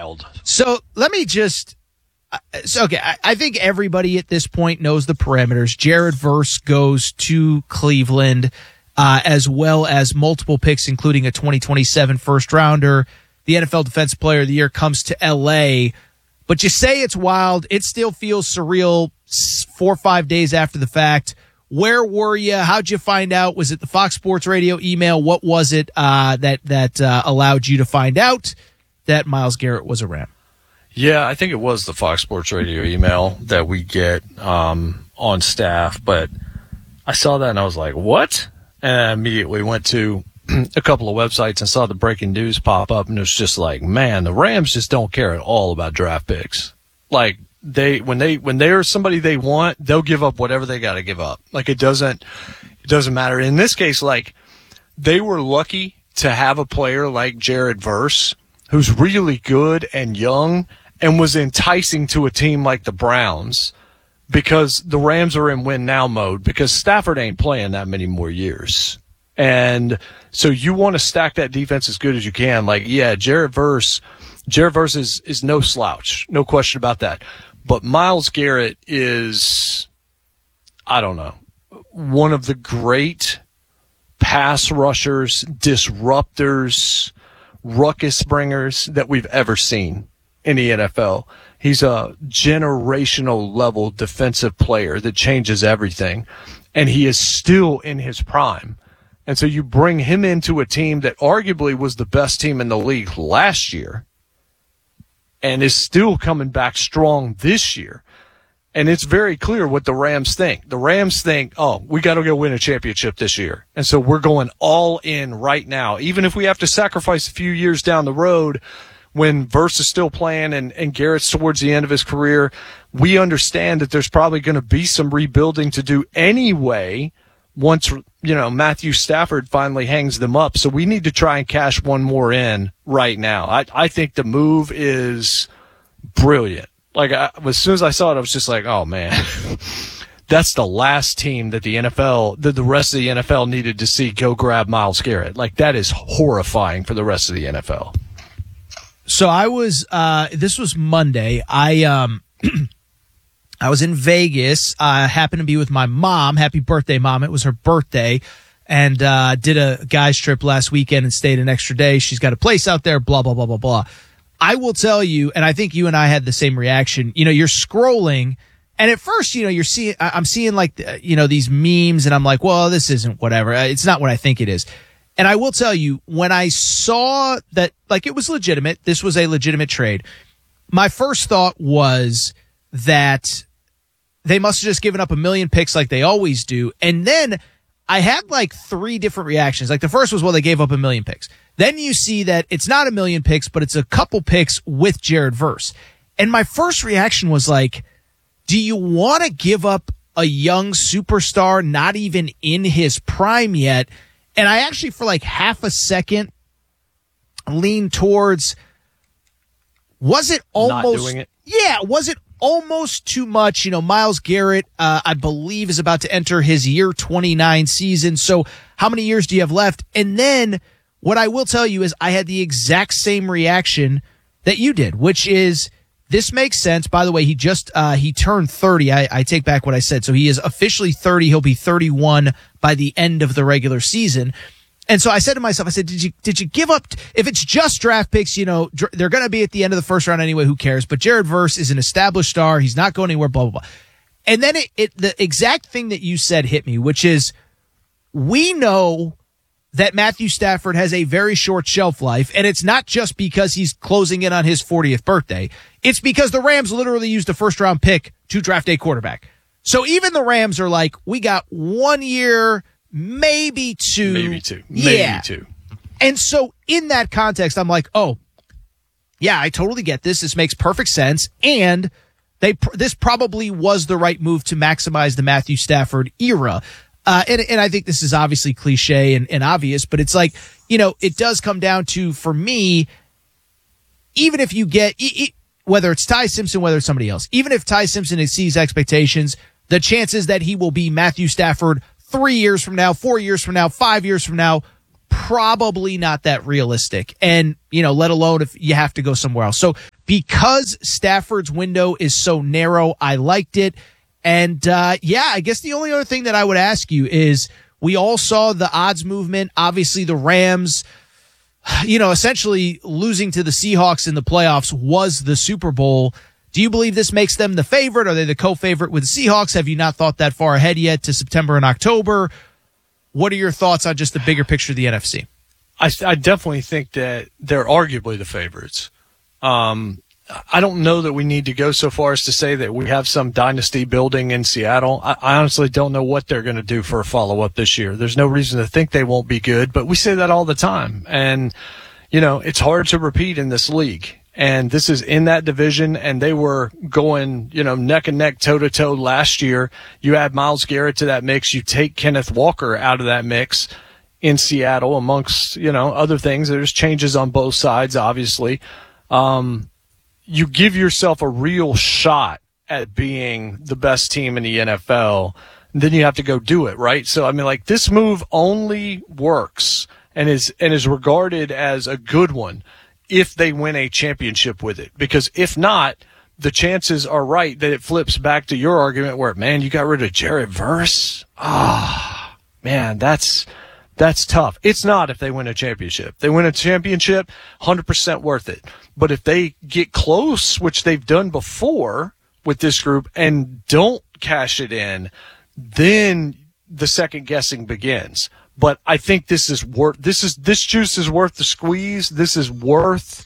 wild. So let me just. I think everybody at this point knows the parameters. Jared Verse goes to Cleveland, as well as multiple picks, including a 2027 first rounder. The NFL Defensive Player of the Year comes to LA. But you say it's wild. It still feels surreal 4 or 5 days after the fact. Where were you? How'd you find out? Was it the Fox Sports Radio email? What was it that allowed you to find out that Myles Garrett was a Ram? Yeah, I think it was the Fox Sports Radio email that we get on staff. But I saw that and I was like, what? And I immediately went to a couple of websites and saw the breaking news pop up, and it was just like, man, the Rams just don't care at all about draft picks. Like, when they're somebody they want, they'll give up whatever they got to give up. Like, it doesn't matter. In this case, like, they were lucky to have a player like Jared Verse, who's really good and young and was enticing to a team like the Browns, because the Rams are in win now mode because Stafford ain't playing that many more years. And so you want to stack that defense as good as you can. Like, yeah, Jared Verse is no slouch. No question about that. But Myles Garrett is, I don't know, one of the great pass rushers, disruptors, ruckus bringers that we've ever seen in the NFL. He's a generational level defensive player that changes everything. And he is still in his prime. And so you bring him into a team that arguably was the best team in the league last year and is still coming back strong this year. And it's very clear what the Rams think. The Rams think, oh, we got to go win a championship this year. And so we're going all in right now. Even if we have to sacrifice a few years down the road when Verse is still playing and Garrett's towards the end of his career, we understand that there's probably going to be some rebuilding to do anyway once, Matthew Stafford finally hangs them up. So we need to try and cash one more in right now. I think the move is brilliant. Like, as soon as I saw it, I was just like, oh, man, that's the last team that the rest of the NFL needed to see go grab Myles Garrett. Like, that is horrifying for the rest of the NFL. So this was Monday. I was in Vegas. I happened to be with my mom. Happy birthday, Mom. It was her birthday. And did a guy's trip last weekend and stayed an extra day. She's got a place out there, blah, blah, blah, blah, blah. I will tell you, and I think you and I had the same reaction. You're scrolling, and at first, I'm seeing like, these memes, and I'm like, well, this isn't whatever. It's not what I think it is. And I will tell you, when I saw that, like, it was legitimate, this was a legitimate trade, my first thought was that they must have just given up 1 million picks like they always do. And then I had like 3 different reactions. Like, the first was, well, they gave up 1 million picks. Then you see that it's not 1 million picks, but it's a couple picks with Jared Verse. And my first reaction was like, do you want to give up a young superstar not even in his prime yet? And I actually, for like half a second, leaned towards, was it almost not doing it? Yeah, was it almost too much? Myles Garrett, I believe, is about to enter his year 29 season. So how many years do you have left? And then what I will tell you is I had the exact same reaction that you did, which is, this makes sense. By the way, he turned 30. I take back what I said. So he is officially 30. He'll be 31 by the end of the regular season. And so I said to myself, I said, did you give up? If it's just draft picks, they're going to be at the end of the first round anyway. Who cares? But Jared Verse is an established star. He's not going anywhere, blah, blah, blah. And then the exact thing that you said hit me, which is, we know that Matthew Stafford has a very short shelf life, and it's not just because he's closing in on his 40th birthday. It's because the Rams literally used a first-round pick to draft a quarterback. So even the Rams are like, we got 1 year, maybe two. Maybe two. And so in that context, I'm like, oh, yeah, I totally get this. This makes perfect sense. And this probably was the right move to maximize the Matthew Stafford era. And I think this is obviously cliche and obvious, but it's like, it does come down to, for me, even if you get, whether it's Ty Simpson, whether it's somebody else, even if Ty Simpson exceeds expectations, the chances that he will be Matthew Stafford 3 years from now, 4 years from now, 5 years from now, probably not that realistic. And, let alone if you have to go somewhere else. So because Stafford's window is so narrow, I liked it. And, I guess the only other thing that I would ask you is we all saw the odds movement. Obviously, the Rams, essentially losing to the Seahawks in the playoffs was the Super Bowl. Do you believe this makes them the favorite? Are they the co-favorite with the Seahawks? Have you not thought that far ahead yet to September and October? What are your thoughts on just the bigger picture of the NFC? I definitely think that they're arguably the favorites. I don't know that we need to go so far as to say that we have some dynasty building in Seattle. I honestly don't know what they're going to do for a follow-up this year. There's no reason to think they won't be good, but we say that all the time. And, it's hard to repeat in this league. And this is in that division, and they were going, neck and neck, toe-to-toe last year. You add Myles Garrett to that mix. You take Kenneth Walker out of that mix in Seattle, amongst, other things. There's changes on both sides, obviously. You give yourself a real shot at being the best team in the NFL, then you have to go do it, right? So, this move only works and is regarded as a good one if they win a championship with it. Because if not, the chances are right that it flips back to your argument where, man, you got rid of Jared Verse? Man, that's tough. It's not if they win a championship. They win a championship, 100% worth it. But if they get close, which they've done before with this group, and don't cash it in, then the second guessing begins. But I think this juice is worth the squeeze. This is worth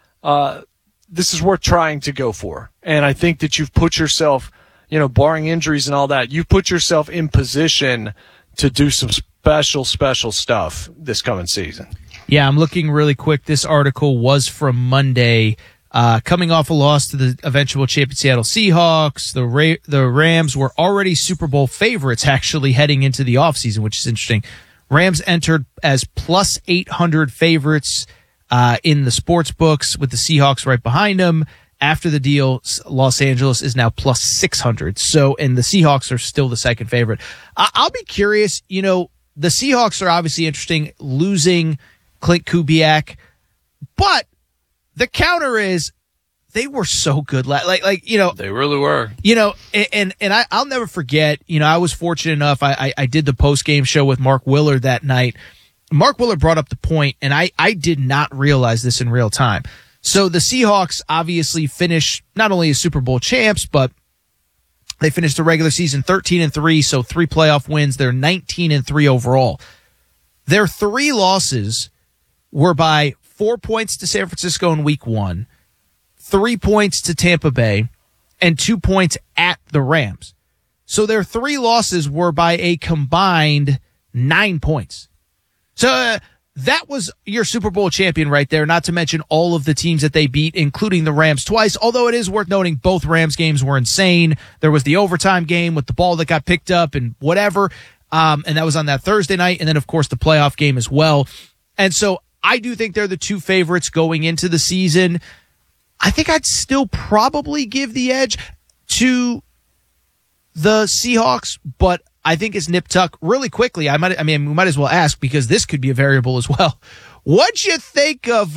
trying to go for. And I think that you've put yourself, barring injuries and all that, you've put yourself in position to do some special stuff this coming season. Yeah, I'm looking really quick. This article was from Monday. Coming off a loss to the eventual champion Seattle Seahawks, the Rams were already Super Bowl favorites actually heading into the offseason, which is interesting. Rams entered as plus 800 favorites in the sports books, with the Seahawks right behind them. After the deal, Los Angeles is now plus 600. So, and the Seahawks are still the second favorite. I'll be curious. The Seahawks are obviously interesting, losing Clint Kubiak, but the counter is they were so good. They really were. And I'll never forget, I was fortunate enough. I did the post-game show with Mark Willard that night. Mark Willard brought up the point, and I did not realize this in real time. So the Seahawks obviously finished not only as Super Bowl champs, but they finished the regular season 13-3, so 3 playoff wins. They're 19-3 overall. Their 3 losses were by 4 points to San Francisco in week 1, 3 points to Tampa Bay, and 2 points at the Rams. So their 3 losses were by a combined 9 points. So that was your Super Bowl champion right there, not to mention all of the teams that they beat, including the Rams twice, although it is worth noting both Rams games were insane. There was the overtime game with the ball that got picked up and whatever, and that was on that Thursday night, and then, of course, the playoff game as well. And so I do think they're the 2 favorites going into the season. I think I'd still probably give the edge to the Seahawks, but I think it's nip tuck we might as well ask, because this could be a variable as well. What'd you think of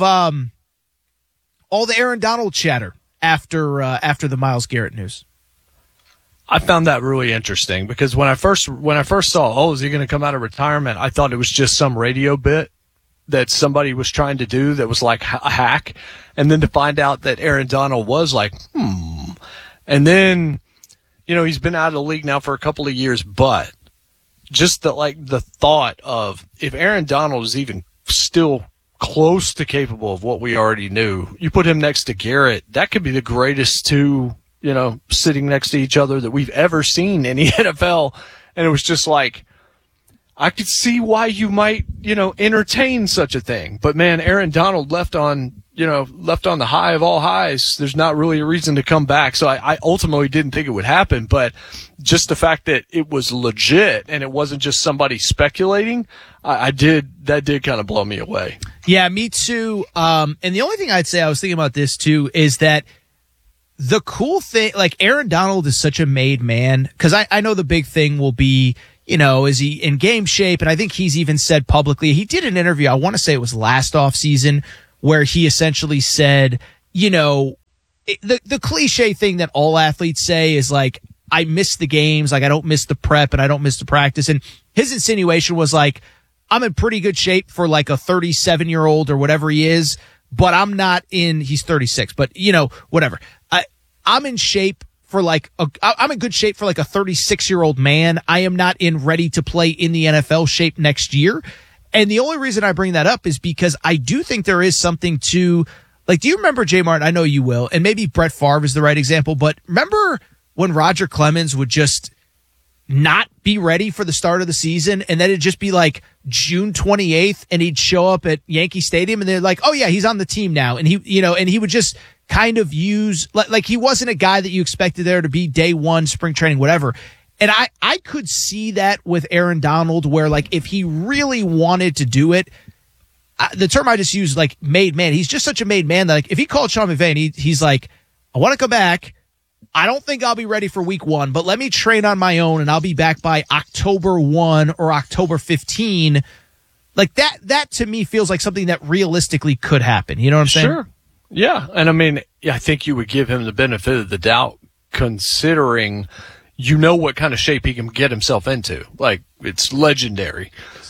all the Aaron Donald chatter after the Myles Garrett news? I found that really interesting, because when I first saw, is he going to come out of retirement? I thought it was just some radio bit that somebody was trying to do that was like a hack, and then to find out that Aaron Donald was like, and then, he's been out of the league now for a couple of years, but just the thought of, if Aaron Donald is even still close to capable of what we already knew, you put him next to Garrett, that could be the greatest 2, sitting next to each other that we've ever seen in the NFL. And it was just like, I could see why you might, entertain such a thing. But man, Aaron Donald left on the high of all highs. There's not really a reason to come back. So I ultimately didn't think it would happen, but just the fact that it was legit and it wasn't just somebody speculating, that did kind of blow me away. Yeah, me too. And the only thing I'd say, I was thinking about this too, is that the cool thing, like Aaron Donald is such a made man, because I know the big thing will be, is he in game shape? And I think he's even said publicly, he did an interview, I want to say it was last off season, where he essentially said, the cliche thing that all athletes say is like, I miss the games, like I don't miss the prep and I don't miss the practice. And his insinuation was like, I'm in pretty good shape for like a 37-year-old or whatever he is, but I'm not he's 36, but whatever. I'm in shape for like, I'm in good shape for like a 36-year-old man. I am not ready to play in the NFL shape next year. And the only reason I bring that up is because I do think there is something to, like, do you remember, Jay Martin? I know you will, and maybe Brett Favre is the right example, but remember when Roger Clemens would just not be ready for the start of the season, and then it'd just be like June 28th, and he'd show up at Yankee Stadium, and they're like, oh yeah, he's on the team now. And he would just kind of use, like he wasn't a guy that you expected there to be day one, spring training, whatever. And I could see that with Aaron Donald, where like if he really wanted to do it, the term I just used, like made man, he's just such a made man that like if he called Sean McVay and he's like, I want to come back. I don't think I'll be ready for week 1, but let me train on my own and I'll be back by October 1 or October 15. Like that to me feels like something that realistically could happen. You know what I'm saying? Sure. Yeah. And I mean, I think you would give him the benefit of the doubt considering what kind of shape he can get himself into. Like, it's legendary.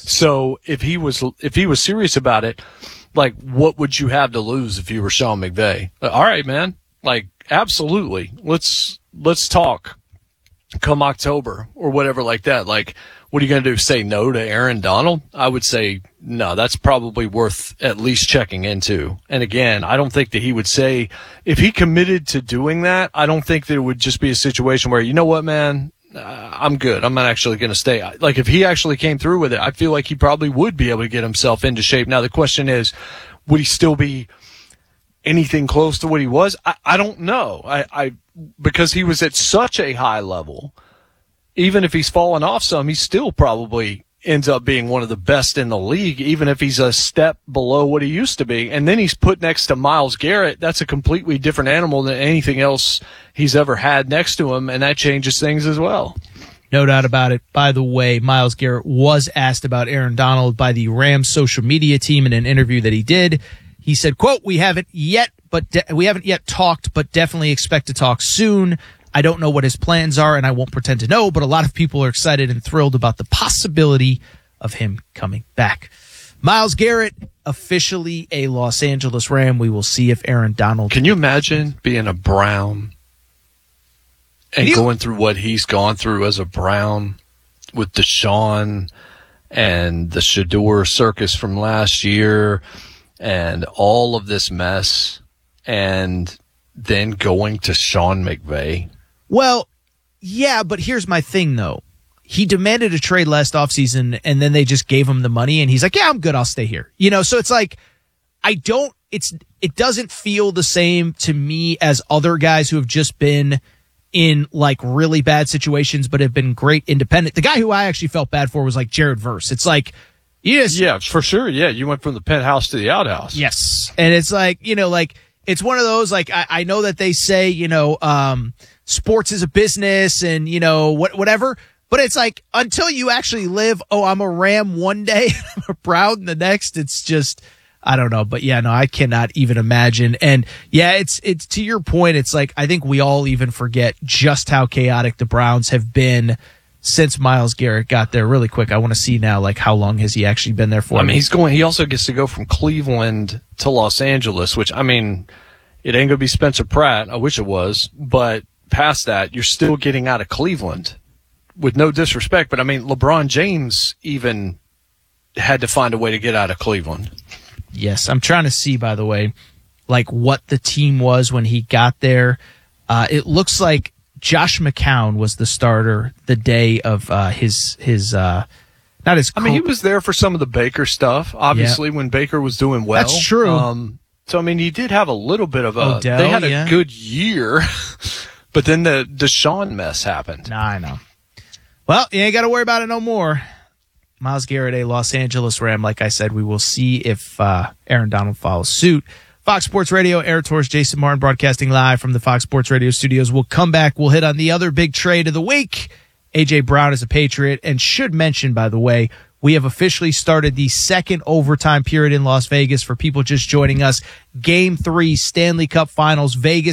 So if he was serious about it, like, what would you have to lose if you were Sean McVay? All right, man. Like, absolutely. Let's talk come October or whatever like that. Like, what are you going to do? Say no to Aaron Donald? I would say no, that's probably worth at least checking into. And again, I don't think that he would say, if he committed to doing that, I don't think that it would just be a situation where, you know what, man, I'm good. I'm not actually going to stay. Like, if he actually came through with it, I feel like he probably would be able to get himself into shape. Now, the question is, would he still be anything close to what he was? I don't know. Because he was at such a high level, even if he's fallen off some, he still probably ends up being one of the best in the league, even if he's a step below what he used to be. And then he's put next to Myles Garrett. That's a completely different animal than anything else he's ever had next to him, and that changes things as well. No doubt about it. By the way, Myles Garrett was asked about Aaron Donald by the Rams social media team in an interview that he did. He said, quote, we haven't yet talked, but definitely expect to talk soon. I don't know what his plans are, and I won't pretend to know, but a lot of people are excited and thrilled about the possibility of him coming back. Myles Garrett, officially a Los Angeles Ram. We will see if Aaron Donald... Can you imagine being a Brown and going through what he's gone through as a Brown with Deshaun and the Shador circus from last year and all of this mess, and then going to Sean McVay? Well, yeah, but here's my thing, though. He demanded a trade last offseason, and then they just gave him the money, and he's like, yeah, I'm good, I'll stay here. So it's like, it doesn't feel the same to me as other guys who have just been in, like, really bad situations, but have been great independent. The guy who I actually felt bad for was, like, Jared Verse. It's like, yes. Yeah, for sure, yeah. You went from the penthouse to the outhouse. Yes. And it's like, it's one of those, like, I know that they say, sports is a business and, whatever. But it's like, until you actually live, I'm a Ram one day, I'm a Brown the next, it's just, I don't know. But yeah, no, I cannot even imagine. And yeah, it's to your point, it's like, I think we all even forget just how chaotic the Browns have been since Myles Garrett got there. Really quick, I want to see now, like, how long has he actually been there for? I mean, he also gets to go from Cleveland to Los Angeles, which, I mean, it ain't going to be Spencer Pratt. I wish it was. But past that, you're still getting out of Cleveland, with no disrespect. But, I mean, LeBron James even had to find a way to get out of Cleveland. Yes, I'm trying to see, by the way, like, what the team was when he got there. It looks like Josh McCown was the starter the day of not his. I mean, he was there for some of the Baker stuff, obviously, when Baker was doing well. That's true. So, I mean, he did have a little bit of Odell, they had a good year, but then the Deshaun mess happened. Nah, I know. Well, you ain't got to worry about it no more. Myles Garrett, a Los Angeles Ram. Like I said, we will see if Aaron Donald follows suit. Fox Sports Radio, Eric Torres, Jason Martin, broadcasting live from the Fox Sports Radio studios. We'll come back. We'll hit on the other big trade of the week. A.J. Brown is a Patriot, and should mention, by the way, we have officially started the second overtime period in Las Vegas for people just joining us. Game 3, Stanley Cup Finals, Vegas.